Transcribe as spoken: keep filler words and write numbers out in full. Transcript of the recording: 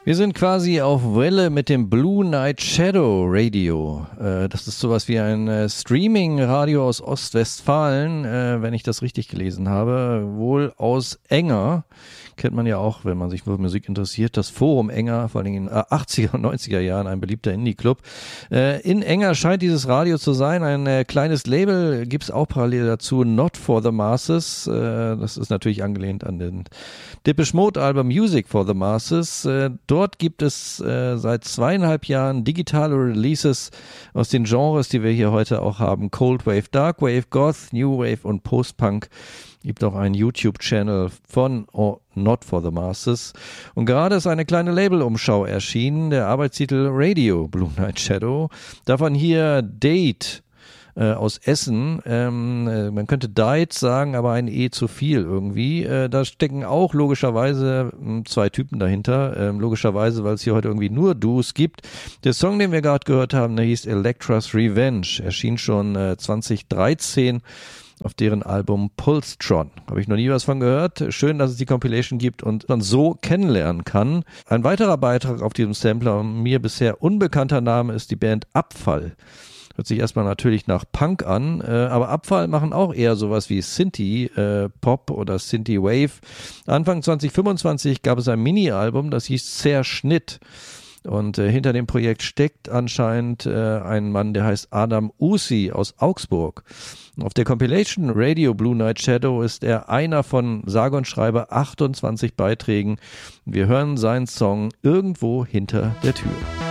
Wir sind quasi auf Welle mit dem Blue Night Shadow Radio. Äh, das ist sowas wie ein äh, Streaming-Radio aus Ostwestfalen, äh, wenn ich das richtig gelesen habe. Wohl aus Enger. Kennt man ja auch, wenn man sich für Musik interessiert. Das Forum Enger, vor allem in den achtziger und neunziger Jahren, ein beliebter Indie-Club. Äh, in Enger scheint dieses Radio zu sein. Ein äh, kleines Label gibt's auch parallel dazu, Not for the Masses. Äh, das ist natürlich angelehnt an den Depeche Mode-Album Music for the Masses. Äh, dort gibt es äh, seit zweieinhalb Jahren digitale Releases aus den Genres, die wir hier heute auch haben. Cold Wave, Dark Wave, Goth, New Wave und Post-Punk. Gibt auch einen YouTube-Channel von oh, Not for the Masses. Und gerade ist eine kleine Label-Umschau erschienen. Der Arbeitstitel Radio Blue Night Shadow. Davon hier Date äh, aus Essen. Ähm, äh, man könnte Date sagen, aber ein E zu viel irgendwie. Äh, da stecken auch logischerweise mh, zwei Typen dahinter. Ähm, logischerweise, weil es hier heute irgendwie nur Duos gibt. Der Song, den wir gerade gehört haben, der hieß Electra's Revenge. Erschien schon äh, zwanzig dreizehn. Auf deren Album Pulsetron. Habe ich noch nie was von gehört. Schön, dass es die Compilation gibt und man so kennenlernen kann. Ein weiterer Beitrag auf diesem Sampler, mir bisher unbekannter Name, ist die Band Abfall. Hört sich erstmal natürlich nach Punk an, äh, aber Abfall machen auch eher sowas wie Synthie äh, Pop oder Synthie Wave. Anfang zwanzig fünfundzwanzig gab es ein Mini-Album, das hieß Zerschnitt. Und äh, hinter dem Projekt steckt anscheinend äh, ein Mann, der heißt Adam Usi aus Augsburg. Auf der Compilation Radio Blue Night Shadow ist er einer von sage und schreibe achtundzwanzig Beiträgen. Wir hören seinen Song Irgendwo hinter der Tür.